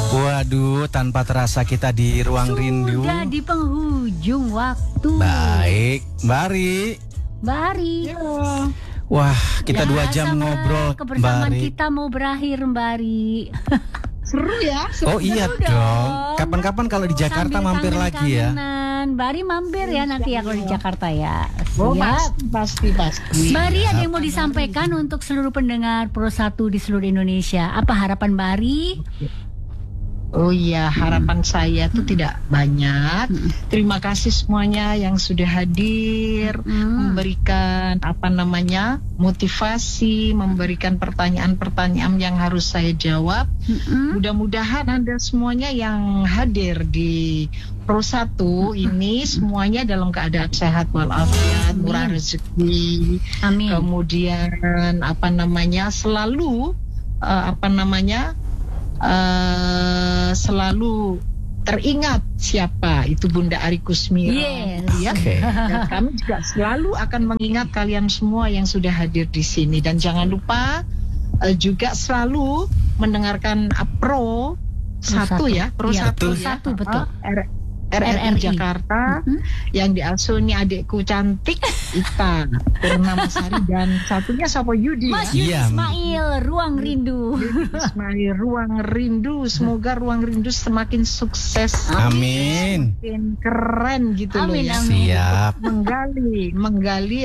Waduh, tanpa terasa kita di ruang rindu. Sudah di penghujung waktu. Baik, Mbak Ari. Mbak Ari. Wah, kita 2 jam sama ngobrol, Mbak kebersamaan Ari. kita mau berakhir, Mbak Ari. Seru ya? Oh iya Seru dong. Kapan-kapan kalau di Jakarta Sambil mampir lagi ya. kangen-kangenan. Mbak Ari mampir ya nanti ya kalau di Jakarta ya. Oh, Siap. pasti. Mbak Ari, ada yang mau disampaikan untuk seluruh pendengar Pro 1 di seluruh Indonesia? Apa harapan Mbak Ari? Oh iya, harapan saya tuh tidak banyak. Terima kasih semuanya yang sudah hadir, memberikan motivasi, memberikan pertanyaan-pertanyaan yang harus saya jawab. Mudah-mudahan Anda semuanya yang hadir di Pro 1 ini semuanya dalam keadaan sehat walafiat, murah rezeki. Amin. Kemudian selalu selalu teringat siapa itu Bunda Ari Kusmira. Yes. Ya. Oke. Dan kami juga selalu akan mengingat kalian semua yang sudah hadir di sini, dan jangan lupa juga selalu mendengarkan Pro 1 ya, Pro Iya, 1 Pro ya. 1, betul. RRI Jakarta yang diasuhi adikku cantik Ita Purnamasari dan satunya siapa Yudi Mas ya? Yudi Ismail, Ruang Rindu. Ismail, Ruang Rindu. Semoga Ruang Rindu semakin sukses, Amin. semakin keren gitu Amin, loh ya. amin. Siap. Menggali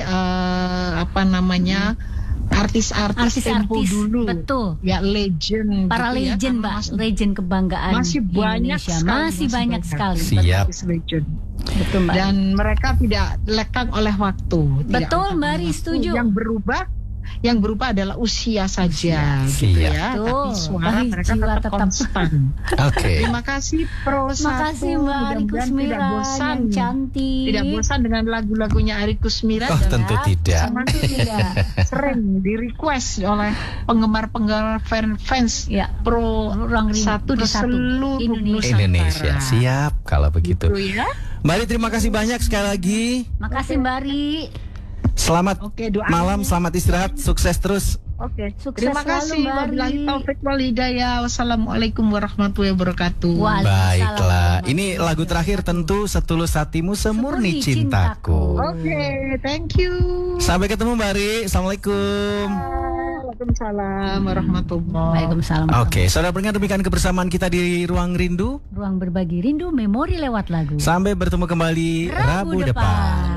artis-artis tempo dulu. Betul. Ya legend. Para gitu ya. legend, Mbak, legend kebanggaan Masih banyak Indonesia. sekali, Masih banyak sekali. Siap. Artis legend. Betul, Mbak. Dan mereka tidak lekang oleh waktu. Tidak Betul, lekang Mbak oleh Ari, waktu. setuju. Yang berubah adalah usia saja, gitu Siap. ya. Tapi Betul. suara Tapi mereka jiwa tetap tetap. konstan. Oke. Terima kasih Pro 1. Makasih Mbak Ari Mudah-mudahan Kusmira tidak bosan. yang cantik. Tidak bosan dengan lagu-lagunya Ari Kusmira. Oh, dan tentu tidak. semakin tidak sering di request oleh penggemar-penggemar fans Ya. Pro Ruang Rindu 1 di Pro 1 seluruh Nusantara. Indonesia. Siap kalau begitu. Gitu ya. Mbak Ari, terima kasih banyak sekali lagi. Makasih Mbak Ari. Selamat Oke, doain. malam, selamat istirahat, sukses terus. Oke, Sukses terima selalu, kasih. Mbak Ari. Wabillahi taufik wal hidayah. Wassalamualaikum warahmatullahi wabarakatuh. Baiklah, ini lagu terakhir tentu Setulus Hatimu Semurni Cintaku. Oke, thank you. Sampai ketemu Mbak Ari. Assalamualaikum. Waalaikumsalam warahmatullahi. Waalaikumsalam. Oke, saudara pendengar, demikian kebersamaan kita di Ruang Rindu. Ruang berbagi rindu, memori lewat lagu. Sampai bertemu kembali Rabu depan.